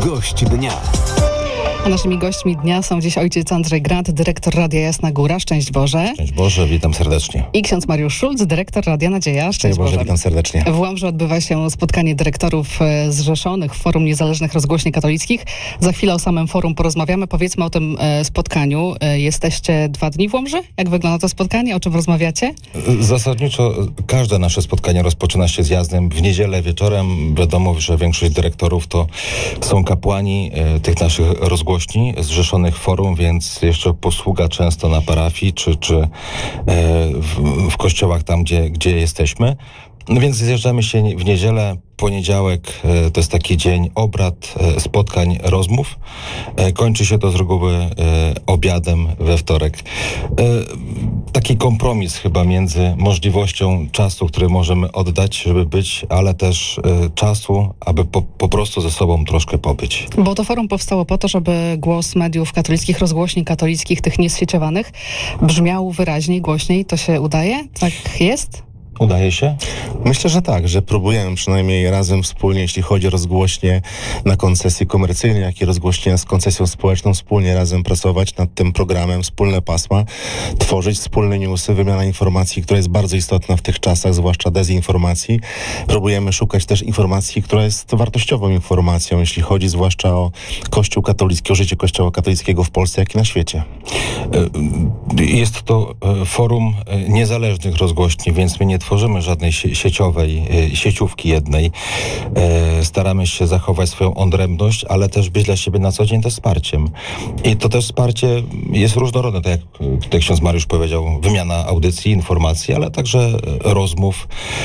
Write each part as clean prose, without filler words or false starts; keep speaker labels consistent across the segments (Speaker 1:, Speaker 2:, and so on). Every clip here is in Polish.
Speaker 1: Gość dnia.
Speaker 2: A naszymi gośćmi dnia są dziś ojciec Andrzej Grad, dyrektor Radia Jasna Góra. Szczęść Boże.
Speaker 3: Szczęść Boże, witam serdecznie.
Speaker 2: I ksiądz Mariusz Szulc, dyrektor Radia Nadzieja.
Speaker 3: Szczęść Boże, witam serdecznie.
Speaker 2: W Łomży odbywa się spotkanie dyrektorów zrzeszonych w Forum Niezależnych Rozgłośni Katolickich. Za chwilę o samym forum porozmawiamy. Powiedzmy o tym spotkaniu. Jesteście 2 dni w Łomży? Jak wygląda to spotkanie? O czym rozmawiacie?
Speaker 3: Zasadniczo każde nasze spotkanie rozpoczyna się zjazdem w niedzielę wieczorem. Wiadomo, że większość dyrektorów to są kapłani tych naszych rozgłośni zrzeszonych w forum, więc jeszcze posługa często na parafii czy w kościołach tam, gdzie jesteśmy. No więc zjeżdżamy się w niedzielę. Poniedziałek to jest taki dzień obrad, spotkań, rozmów. Kończy się to z reguły obiadem we wtorek. Taki kompromis chyba między możliwością czasu, który możemy oddać, żeby być, ale też czasu, aby po prostu ze sobą troszkę pobyć.
Speaker 2: Bo to forum powstało po to, żeby głos mediów katolickich, rozgłośni katolickich, tych niezsieciowanych, brzmiał wyraźniej, głośniej. To się udaje? Tak jest?
Speaker 3: Udaje się?
Speaker 4: Myślę, że tak, że próbujemy przynajmniej razem wspólnie, jeśli chodzi o rozgłośnie na koncesji komercyjnej, jak i rozgłośnie z koncesją społeczną, wspólnie razem pracować nad tym programem, wspólne pasma, tworzyć wspólne newsy, wymiana informacji, która jest bardzo istotna w tych czasach, zwłaszcza dezinformacji. Próbujemy szukać też informacji, która jest wartościową informacją, jeśli chodzi zwłaszcza o Kościół katolicki, o życie Kościoła katolickiego w Polsce, jak i na świecie.
Speaker 3: Jest to forum niezależnych rozgłośni, więc my nie tworzymy żadnej sieciówki jednej. Staramy się zachować swoją odrębność, ale też być dla siebie na co dzień też wsparciem. I to też wsparcie jest różnorodne, tak jak tutaj ksiądz Mariusz powiedział, wymiana audycji, informacji, ale także rozmów,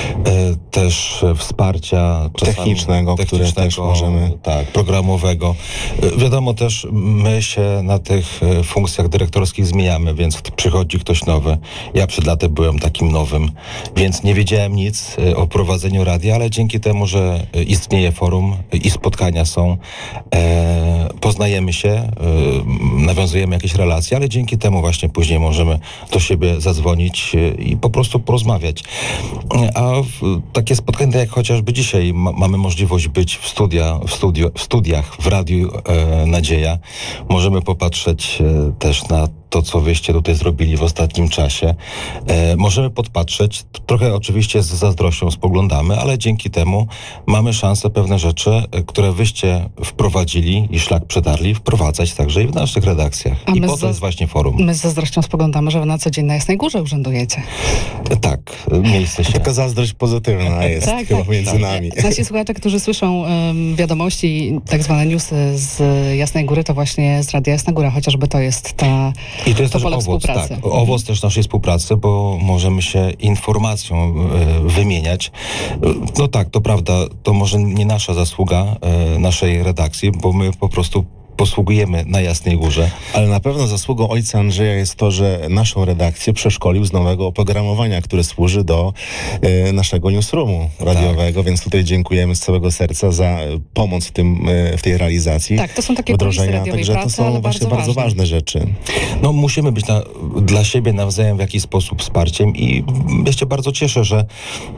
Speaker 3: też wsparcia
Speaker 4: technicznego, które też możemy...
Speaker 3: Tak, programowego. Wiadomo też, my się na tych funkcjach dyrektorskich zmieniamy, więc przychodzi ktoś nowy. Ja przed latem byłem takim nowym, więc nie wiedziałem nic o prowadzeniu radia, ale dzięki temu, że istnieje forum i spotkania są, poznajemy się, nawiązujemy jakieś relacje, ale dzięki temu właśnie później możemy do siebie zadzwonić i po prostu porozmawiać. A takie spotkania, jak chociażby dzisiaj, mamy możliwość być w studiach w Radiu Nadzieja. Możemy popatrzeć też na to, co wyście tutaj zrobili w ostatnim czasie. Możemy podpatrzeć, trochę oczywiście z zazdrością spoglądamy, ale dzięki temu mamy szansę pewne rzeczy, które wyście wprowadzili i szlak przetarli, wprowadzać także i w naszych redakcjach. I po to jest właśnie forum.
Speaker 2: My z zazdrością spoglądamy, że wy na co dzień na Jasnej Górze urzędujecie.
Speaker 3: Tak, miejsce się...
Speaker 4: Taka zazdrość pozytywna jest chyba między nami.
Speaker 2: Nasi słuchacze, którzy słyszą wiadomości, tak zwane newsy z Jasnej Góry, to właśnie z Radia Jasna Góra, chociażby to jest ta...
Speaker 3: I to jest też owoc, tak, owoc też naszej współpracy, bo możemy się informacją wymieniać. No tak, to prawda, to może nie nasza zasługa naszej redakcji, bo my po prostu posługujemy na Jasnej Górze.
Speaker 4: Ale na pewno zasługą ojca Andrzeja jest to, że naszą redakcję przeszkolił z nowego oprogramowania, które służy do naszego newsroomu radiowego, więc tutaj dziękujemy z całego serca za pomoc w tej realizacji.
Speaker 2: Tak, to są takie kulisy radiowej pracy,
Speaker 4: to są właśnie bardzo ważne rzeczy.
Speaker 3: No musimy być dla siebie nawzajem w jakiś sposób wsparciem i ja się bardzo cieszę, że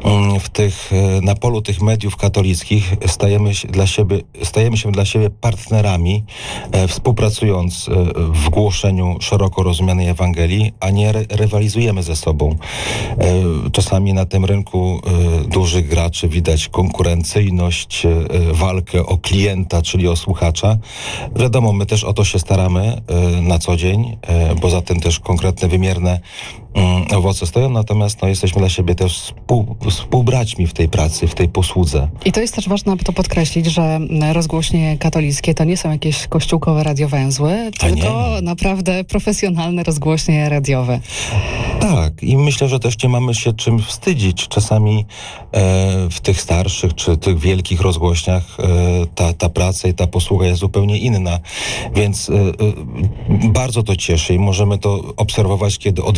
Speaker 3: na polu tych mediów katolickich stajemy się dla siebie partnerami, współpracując w głoszeniu szeroko rozumianej Ewangelii, a nie rywalizujemy ze sobą. Czasami na tym rynku dużych graczy widać konkurencyjność, walkę o klienta, czyli o słuchacza. Wiadomo, my też o to się staramy na co dzień, bo za tym też konkretne, wymierne owoce stoją, natomiast jesteśmy dla siebie też współbraćmi w tej pracy, w tej posłudze.
Speaker 2: I to jest też ważne, aby to podkreślić, że rozgłośnie katolickie to nie są jakieś kościółkowe radiowęzły, tylko naprawdę profesjonalne rozgłośnie radiowe.
Speaker 3: Tak, i myślę, że też nie mamy się czym wstydzić. Czasami w tych starszych czy tych wielkich rozgłośniach ta praca i ta posługa jest zupełnie inna, więc bardzo to cieszy i możemy to obserwować, kiedy odwiedzamy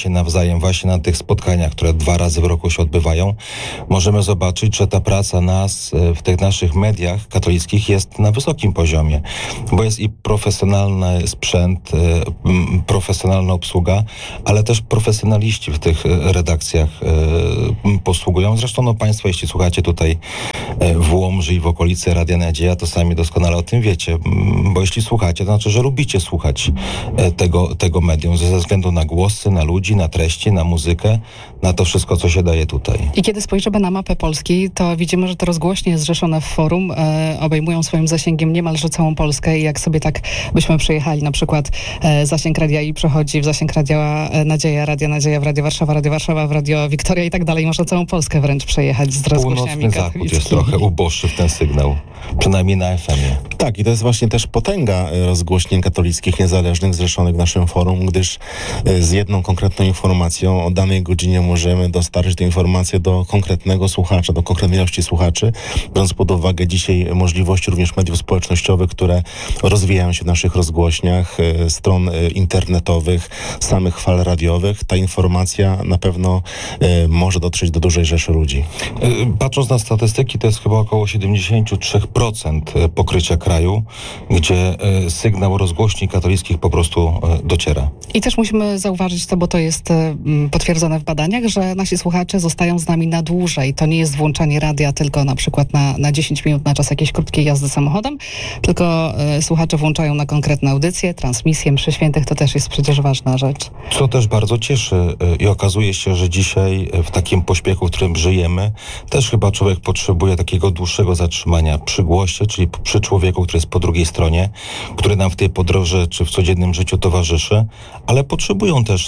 Speaker 3: się nawzajem właśnie na tych spotkaniach, które 2 razy w roku się odbywają, możemy zobaczyć, że ta praca nas w tych naszych mediach katolickich jest na wysokim poziomie, bo jest i profesjonalny sprzęt, profesjonalna obsługa, ale też profesjonaliści w tych redakcjach posługują. Zresztą no, Państwo, jeśli słuchacie tutaj w Łomży i w okolicy Radia Nadzieja, to sami doskonale o tym wiecie, bo jeśli słuchacie, to znaczy, że lubicie słuchać tego medium ze względu na głosy, na ludzi, na treści, na muzykę, na to wszystko, co się daje tutaj.
Speaker 2: I kiedy spojrzymy na mapę Polski, to widzimy, że te rozgłośnie zrzeszone w forum obejmują swoim zasięgiem niemalże całą Polskę i jak sobie tak byśmy przejechali na przykład zasięg Radia I przechodzi w zasięg Radia Nadzieja, Radia Nadzieja w Radio Warszawa w Radio Wiktoria i tak dalej. Można całą Polskę wręcz przejechać z rozgłośniami
Speaker 3: Północny zachód jest trochę uboższy w ten sygnał, przynajmniej na FM-ie.
Speaker 4: Tak, i to jest właśnie też potęga rozgłośni katolickich niezależnych zrzeszonych w naszym forum, gdyż z jedną konkretną informacją o danej godzinie możemy dostarczyć tę informację do konkretnego słuchacza, do konkretnej ilości słuchaczy, biorąc pod uwagę dzisiaj możliwości również mediów społecznościowych, które rozwijają się w naszych rozgłośniach, stron internetowych, samych fal radiowych. Ta informacja na pewno może dotrzeć do dużej rzeszy ludzi.
Speaker 3: Patrząc na statystyki, to jest chyba około 73% pokrycia kraju, gdzie sygnał rozgłośni katolickich po prostu dociera.
Speaker 2: I też musimy zauważyć to, bo to jest potwierdzone w badaniach, że nasi słuchacze zostają z nami na dłużej. To nie jest włączanie radia tylko na przykład na 10 minut na czas jakiejś krótkiej jazdy samochodem, tylko słuchacze włączają na konkretne audycje, transmisje, mszy świętych, to też jest przecież ważna rzecz.
Speaker 3: Co też bardzo cieszy i okazuje się, że dzisiaj w takim pośpiechu, w którym żyjemy, też chyba człowiek potrzebuje takiego dłuższego zatrzymania przy głosie, czyli przy człowieku, który jest po drugiej stronie, który nam w tej podróży czy w codziennym życiu towarzyszy, ale potrzebują też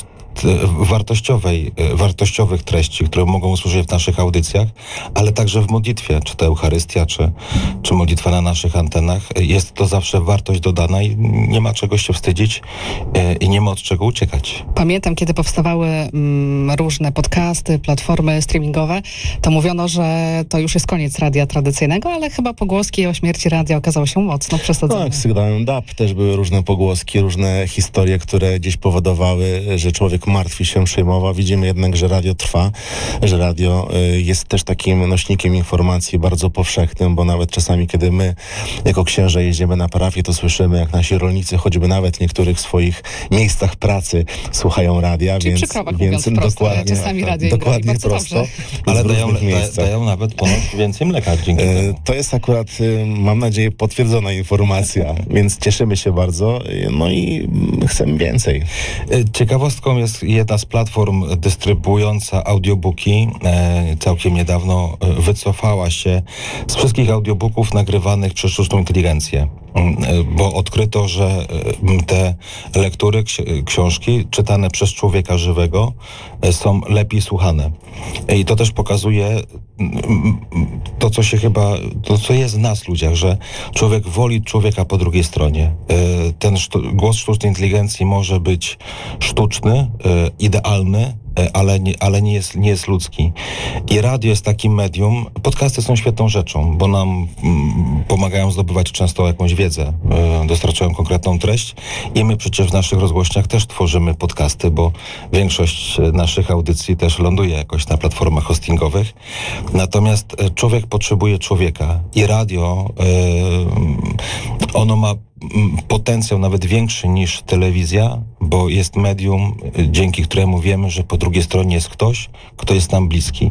Speaker 3: wartościowych treści, które mogą usłyszeć w naszych audycjach, ale także w modlitwie, czy to Eucharystia, czy modlitwa na naszych antenach. Jest to zawsze wartość dodana i nie ma czego się wstydzić i nie ma od czego uciekać.
Speaker 2: Pamiętam, kiedy powstawały różne podcasty, platformy streamingowe, to mówiono, że to już jest koniec radia tradycyjnego, ale chyba pogłoski o śmierci radia okazało się mocno przesadzone.
Speaker 4: Tak, z sygnałem DAB też były różne pogłoski, różne historie, które gdzieś powodowały, że człowiek martwi się, przejmował. Widzimy jednak, że radio trwa, że radio jest też takim nośnikiem informacji bardzo powszechnym, bo nawet czasami, kiedy my jako księża jeździmy na parafię, to słyszymy, jak nasi rolnicy, choćby nawet w niektórych swoich miejscach pracy słuchają radia,
Speaker 2: czyli
Speaker 4: więc dokładnie,
Speaker 2: czasami radio
Speaker 4: dokładnie prosto.
Speaker 3: Ale dają nawet ponoć więcej mleka dzięki temu.
Speaker 4: To jest akurat, mam nadzieję, potwierdzona informacja, więc cieszymy się bardzo, no i chcemy więcej.
Speaker 3: Ciekawostką jest jedna z platform dystrybuująca audiobooki. Całkiem niedawno wycofała się z wszystkich audiobooków nagrywanych przez sztuczną inteligencję, bo odkryto, że te lektury, książki czytane przez człowieka żywego są lepiej słuchane. I to też pokazuje to, co jest w nas, ludziach, że człowiek woli człowieka po drugiej stronie. Ten głos sztucznej inteligencji może być sztuczny, idealny, ale nie jest ludzki. I radio jest takim medium. Podcasty są świetną rzeczą, bo nam pomagają zdobywać często jakąś wiedzę, dostarczają konkretną treść i my przecież w naszych rozgłośniach też tworzymy podcasty, bo większość naszych audycji też ląduje jakoś na platformach hostingowych. Natomiast człowiek potrzebuje człowieka i radio, ono ma potencjał nawet większy niż telewizja, bo jest medium, dzięki któremu wiemy, że po drugiej stronie jest ktoś, kto jest nam bliski.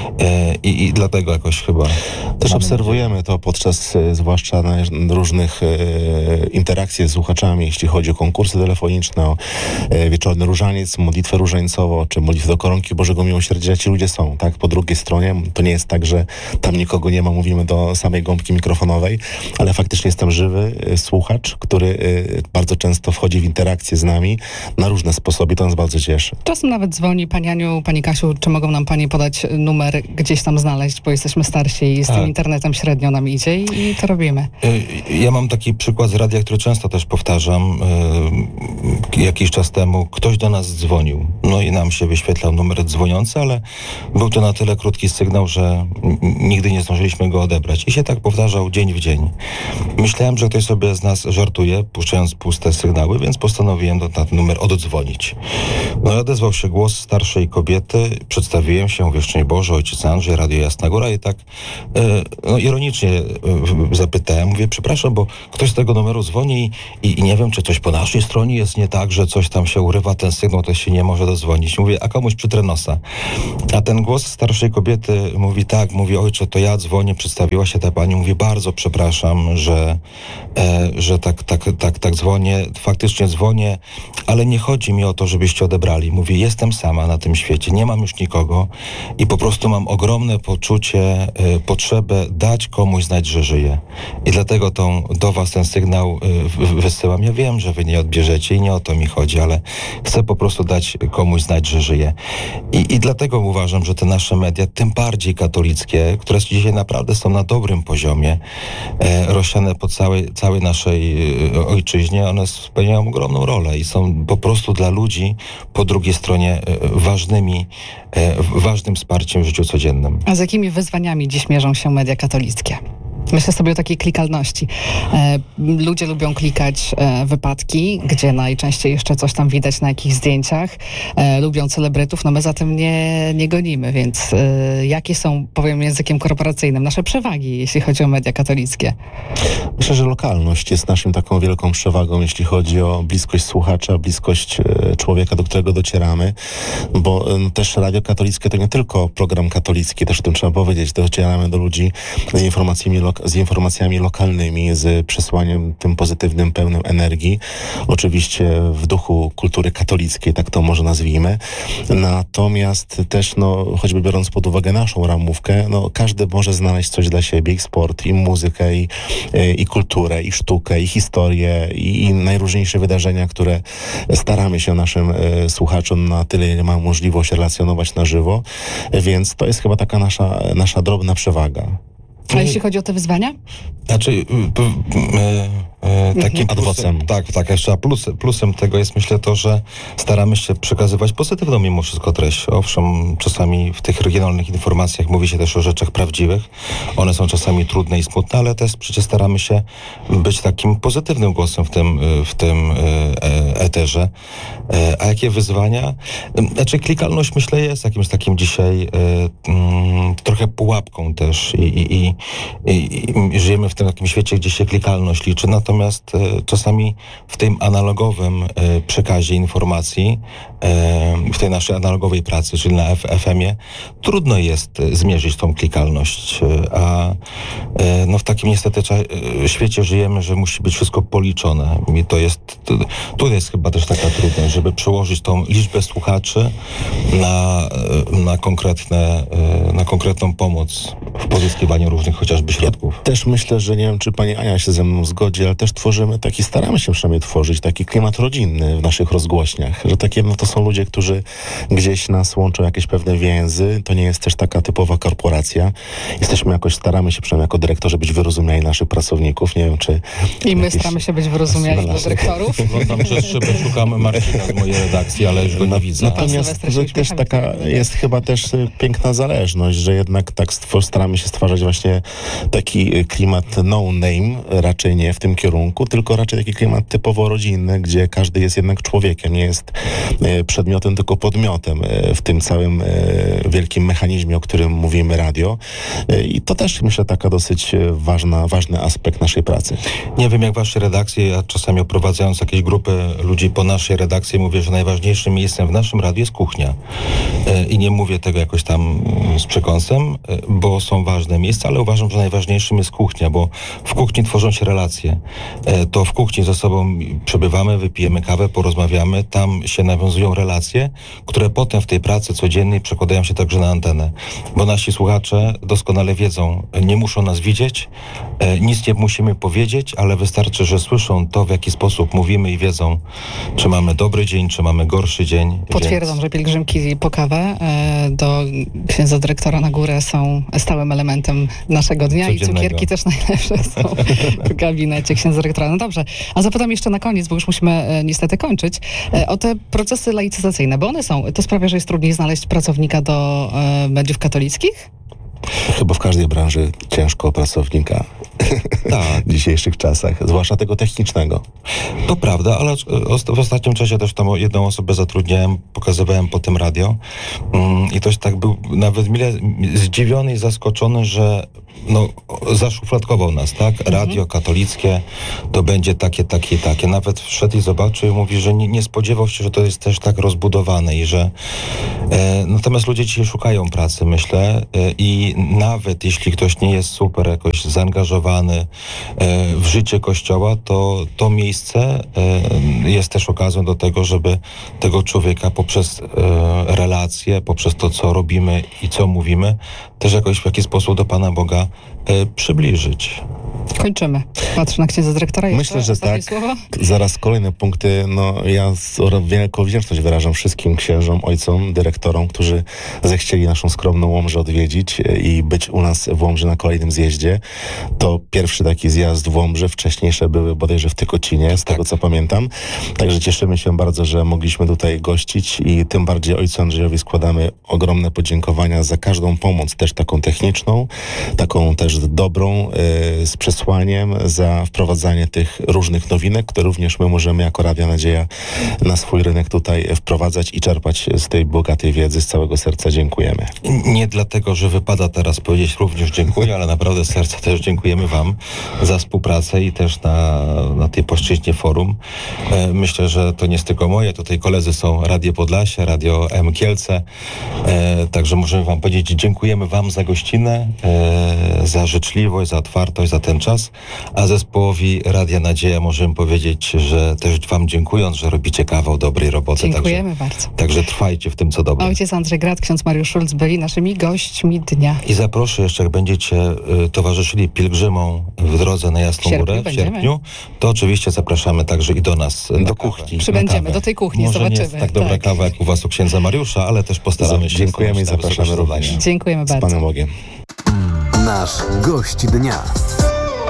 Speaker 3: I dlatego jakoś chyba...
Speaker 4: Też obserwujemy to podczas zwłaszcza różnych interakcji z słuchaczami, jeśli chodzi o konkursy telefoniczne, o wieczorny różaniec, modlitwę różańcową, czy modlitwę do koronki Bożego Miłosierdzia. Ci ludzie są, tak? Po drugiej stronie. To nie jest tak, że tam nikogo nie ma, mówimy do samej gąbki mikrofonowej, ale faktycznie jest tam żywy słuchacz, który bardzo często wchodzi w interakcję z nami na różne sposoby. To nas bardzo cieszy.
Speaker 2: Czasem nawet dzwoni pani Aniu, pani Kasiu, czy mogą nam pani podać numer gdzieś tam znaleźć, bo jesteśmy starsi i z tym internetem średnio nam idzie i to robimy.
Speaker 3: Ja mam taki przykład z radia, który często też powtarzam. Jakiś czas temu ktoś do nas dzwonił. No i nam się wyświetlał numer dzwoniący, ale był to na tyle krótki sygnał, że nigdy nie zdążyliśmy go odebrać. I się tak powtarzał dzień w dzień. Myślałem, że ktoś sobie z nas teraz żartuję, puszczając puste sygnały, więc postanowiłem na ten numer oddzwonić. No i odezwał się głos starszej kobiety, przedstawiłem się, mówię, szczęść Boże, ojciec Andrzej, Radio Jasna Góra i tak ironicznie zapytałem, mówię, przepraszam, bo ktoś z tego numeru dzwoni i nie wiem, czy coś po naszej stronie jest nie tak, że coś tam się urywa, ten sygnał to się nie może dodzwonić. Mówię, a komuś przytrę nosa. A ten głos starszej kobiety mówi tak, mówi, ojcze, to ja dzwonię, przedstawiła się ta pani, mówi, bardzo przepraszam, że tak dzwonię, faktycznie dzwonię, ale nie chodzi mi o to, żebyście odebrali. Mówi, jestem sama na tym świecie, nie mam już nikogo i po prostu mam ogromne poczucie, potrzebę dać komuś znać, że żyję. I dlatego do was ten sygnał wysyłam. Ja wiem, że wy nie odbierzecie i nie o to mi chodzi, ale chcę po prostu dać komuś znać, że żyję. I dlatego uważam, że te nasze media, tym bardziej katolickie, które dzisiaj naprawdę są na dobrym poziomie, rozsiane po całej naszej ojczyźnie, one spełniają ogromną rolę i są po prostu dla ludzi po drugiej stronie ważnym wsparciem w życiu codziennym.
Speaker 2: A z jakimi wyzwaniami dziś mierzą się media katolickie? Myślę sobie o takiej klikalności. Ludzie lubią klikać wypadki, gdzie najczęściej jeszcze coś tam widać na jakichś zdjęciach. Lubią celebrytów, no my za tym nie gonimy, więc jakie są, powiem językiem korporacyjnym, nasze przewagi, jeśli chodzi o media katolickie?
Speaker 4: Myślę, że lokalność jest naszym taką wielką przewagą, jeśli chodzi o bliskość słuchacza, bliskość człowieka, do którego docieramy, bo też Radio Katolickie to nie tylko program katolicki, też o tym trzeba powiedzieć, docieramy do ludzi z informacjami lokalnymi, z przesłaniem tym pozytywnym, pełnym energii. Oczywiście w duchu kultury katolickiej, tak to może nazwijmy. Natomiast też, choćby biorąc pod uwagę naszą ramówkę, każdy może znaleźć coś dla siebie, i sport, i muzykę, i kulturę, i sztukę, i historię, i najróżniejsze wydarzenia, które staramy się naszym słuchaczom na tyle, ile mamy możliwość relacjonować na żywo. Więc to jest chyba taka nasza drobna przewaga.
Speaker 2: A jeśli chodzi o te wyzwania?
Speaker 3: Znaczy, takim
Speaker 4: adwocem.
Speaker 3: Tak, jeszcze plusem tego jest, myślę, to, że staramy się przekazywać pozytywną mimo wszystko treść. Owszem, czasami w tych regionalnych informacjach mówi się też o rzeczach prawdziwych. One są czasami trudne i smutne, ale też przecież staramy się być takim pozytywnym głosem w tym eterze. A jakie wyzwania? Znaczy, klikalność, myślę, jest jakimś takim dzisiaj trochę pułapką też i żyjemy w tym takim świecie, gdzie się klikalność liczy, natomiast czasami w tym analogowym przekazie informacji, w tej naszej analogowej pracy, czyli na FM-ie, trudno jest zmierzyć tą klikalność, a w takim niestety świecie żyjemy, że musi być wszystko policzone i tu jest chyba też taka trudność, żeby przełożyć tą liczbę słuchaczy na konkretną pomoc w pozyskiwaniu różnych chociażby środków.
Speaker 4: Też myślę, że nie wiem, czy pani Ania się ze mną zgodzi, ale też staramy się przynajmniej tworzyć taki klimat rodzinny w naszych rozgłośniach, że takie, to są ludzie, którzy gdzieś nas łączą jakieś pewne więzy, to nie jest też taka typowa korporacja. Staramy się przynajmniej jako dyrektorzy być wyrozumiali naszych pracowników, nie wiem, czy...
Speaker 2: I my staramy się być wyrozumiali dla dyrektorów.
Speaker 3: Tam przez szybę szukamy Marcina z mojej redakcji, ale już go nie widzę.
Speaker 4: Natomiast też taka jest chyba też piękna zależność, że jednak tak staramy się stwarzać właśnie taki klimat no name, raczej nie w tym kierunku, tylko raczej taki klimat typowo rodzinny, gdzie każdy jest jednak człowiekiem, nie jest przedmiotem, tylko podmiotem w tym całym wielkim mechanizmie, o którym mówimy, radio. I to też, myślę, taka dosyć ważny aspekt naszej pracy.
Speaker 3: Nie wiem, jak wasze redakcje, ja czasami oprowadzając jakieś grupy ludzi po naszej redakcji, mówię, że najważniejszym miejscem w naszym radiu jest kuchnia. I nie mówię tego jakoś tam z przekąsem, bo są ważne miejsca, ale uważam, że najważniejszym jest kuchnia, bo w kuchni tworzą się relacje. To w kuchni ze sobą przebywamy, wypijemy kawę, porozmawiamy, tam się nawiązują relacje, które potem w tej pracy codziennej przekładają się także na antenę. Bo nasi słuchacze doskonale wiedzą, nie muszą nas widzieć, nic nie musimy powiedzieć, ale wystarczy, że słyszą to, w jaki sposób mówimy i wiedzą, czy mamy dobry dzień, czy mamy gorszy dzień.
Speaker 2: Potwierdzam, że pielgrzymki po kawę do księdza dyrektora na górę są stałym elementem naszego dnia
Speaker 3: codziennego.
Speaker 2: I cukierki też najlepsze są w gabinecie księdza dyrektora. No dobrze, a zapytam jeszcze na koniec, bo już musimy niestety kończyć, o te procesy laicyzacyjne, bo one są. To sprawia, że jest trudniej znaleźć pracownika do mediów katolickich?
Speaker 4: Chyba w każdej branży ciężko o pracownika.
Speaker 3: Tak.
Speaker 4: w dzisiejszych czasach, zwłaszcza tego technicznego.
Speaker 3: To prawda, ale w ostatnim czasie też tam jedną osobę zatrudniałem, pokazywałem po tym radio i ktoś tak był nawet mile zdziwiony i zaskoczony, że zaszufladkował nas, tak? Radio katolickie to będzie takie. Nawet wszedł i zobaczył i mówi, że nie spodziewał się, że to jest też tak rozbudowane i że natomiast ludzie dzisiaj szukają pracy, myślę, i nawet jeśli ktoś nie jest super jakoś zaangażowany w życie Kościoła, to miejsce jest też okazją do tego, żeby tego człowieka poprzez relacje, poprzez to, co robimy i co mówimy, też jakoś w jakiś sposób do Pana Boga przybliżyć.
Speaker 2: Kończymy. Patrzę na księdza dyrektora.
Speaker 4: Myślę, że tak.
Speaker 2: Słowa?
Speaker 4: Zaraz kolejne punkty. Ja wielką wdzięczność wyrażam wszystkim księżom, ojcom, dyrektorom, którzy zechcieli naszą skromną Łomżę odwiedzić i być u nas w Łomży na kolejnym zjeździe. To pierwszy taki zjazd w Łomży. Wcześniejsze były bodajże w Tykocinie, z tego co pamiętam. Także cieszymy się bardzo, że mogliśmy tutaj gościć i tym bardziej ojcu Andrzejowi składamy ogromne podziękowania za każdą pomoc, też taką techniczną, taką też dobrą, z przesłaniem, za wprowadzanie tych różnych nowinek, które również my możemy jako Radio Nadzieja na swój rynek tutaj wprowadzać i czerpać z tej bogatej wiedzy. Z całego serca dziękujemy.
Speaker 3: Nie dlatego, że wypada teraz powiedzieć również dziękuję, ale naprawdę z serca też dziękujemy Wam za współpracę i też na tej płaszczyźnie forum. Myślę, że to nie jest tylko moje, tutaj koledzy są Radio Podlasie, Radio M Kielce, także możemy Wam powiedzieć, dziękujemy Wam za gościnę, za życzliwość, za otwartość, za ten czas, a zespołowi Radia Nadzieja możemy powiedzieć, że też Wam dziękując, że robicie kawał dobrej roboty.
Speaker 2: Dziękujemy bardzo.
Speaker 3: Także trwajcie w tym, co dobre.
Speaker 2: Ojciec Andrzej Grad, ksiądz Mariusz Szulc byli naszymi gośćmi dnia.
Speaker 3: I zaproszę jeszcze, jak będziecie towarzyszyli pielgrzymom w drodze na Jasną Górę w sierpniu, to oczywiście zapraszamy także i do nas
Speaker 4: do kuchni.
Speaker 2: Przybędziemy do tej kuchni,
Speaker 3: Może
Speaker 2: zobaczymy.
Speaker 3: nie jest tak dobra kawa jak u was u księdza Mariusza, ale też postaramy się.
Speaker 4: Dziękujemy i zapraszamy również.
Speaker 2: Dziękujemy
Speaker 4: Z
Speaker 2: bardzo.
Speaker 4: Panem Bogiem.
Speaker 1: Nasz gość dnia.